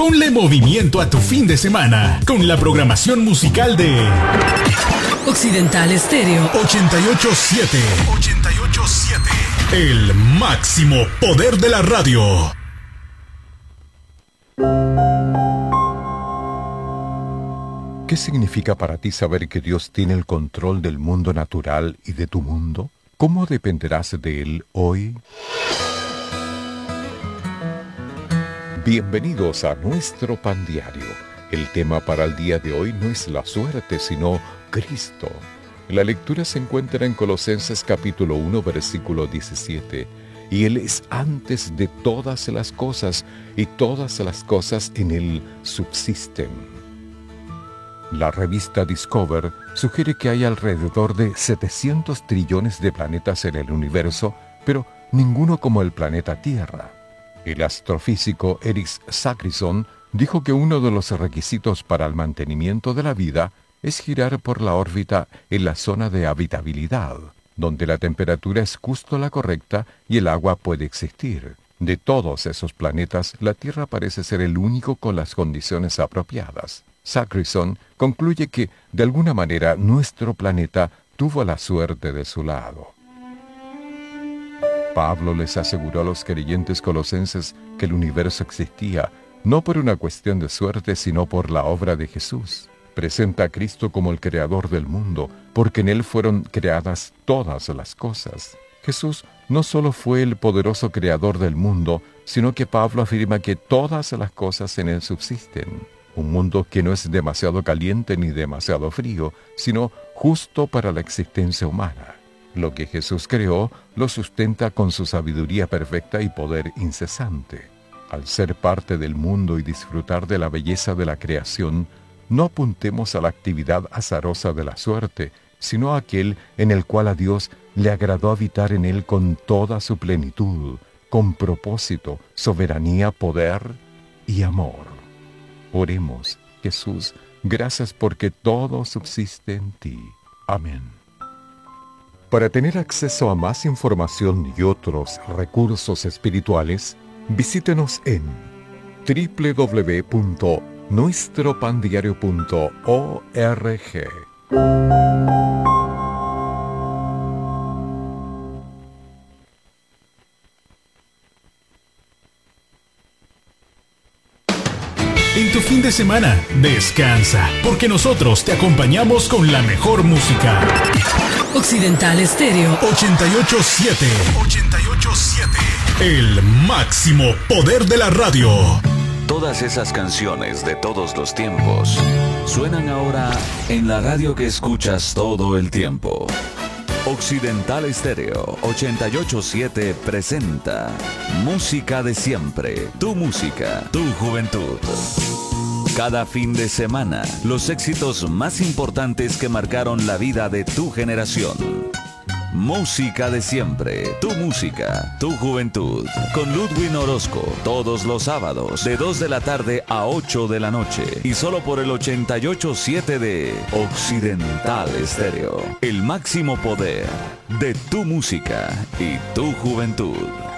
Ponle movimiento a tu fin de semana con la programación musical de Occidental Estéreo 887. 887. El máximo poder de la radio. ¿Qué significa para ti saber que Dios tiene el control del mundo natural y de tu mundo? ¿Cómo dependerás de Él hoy? Bienvenidos a nuestro pan diario. El tema para el día de hoy no es la suerte, sino Cristo. La lectura se encuentra en Colosenses capítulo 1, versículo 17. Y Él es antes de todas las cosas, y todas las cosas en Él subsisten. La revista Discover sugiere que hay alrededor de 700 trillones de planetas en el universo, pero ninguno como el planeta Tierra. El astrofísico Eric Sacrison dijo que uno de los requisitos para el mantenimiento de la vida es girar por la órbita en la zona de habitabilidad, donde la temperatura es justo la correcta y el agua puede existir. De todos esos planetas, la Tierra parece ser el único con las condiciones apropiadas. Sacrison concluye que, de alguna manera, nuestro planeta tuvo la suerte de su lado. Pablo les aseguró a los creyentes colosenses que el universo existía, no por una cuestión de suerte, sino por la obra de Jesús. Presenta a Cristo como el creador del mundo, porque en Él fueron creadas todas las cosas. Jesús no solo fue el poderoso creador del mundo, sino que Pablo afirma que todas las cosas en Él subsisten. Un mundo que no es demasiado caliente ni demasiado frío, sino justo para la existencia humana. Lo que Jesús creó lo sustenta con su sabiduría perfecta y poder incesante. Al ser parte del mundo y disfrutar de la belleza de la creación, no apuntemos a la actividad azarosa de la suerte, sino a aquel en el cual a Dios le agradó habitar en él con toda su plenitud, con propósito, soberanía, poder y amor. Oremos, Jesús, gracias porque todo subsiste en ti. Amén. Para tener acceso a más información y otros recursos espirituales, visítenos en www.nuestropandiario.org. En tu fin de semana, descansa, porque nosotros te acompañamos con la mejor música. Occidental Estéreo 887. 887. El máximo poder de la radio. Todas esas canciones de todos los tiempos suenan ahora en la radio que escuchas todo el tiempo. Occidental Estéreo 887 presenta Música de Siempre, tu música, tu juventud. Cada fin de semana, los éxitos más importantes que marcaron la vida de tu generación. Música de Siempre, tu música, tu juventud. Con Ludwig Orozco, todos los sábados, de 2 de la tarde a 8 de la noche. Y solo por el 88.7 de Occidental Estéreo. El máximo poder de tu música y tu juventud.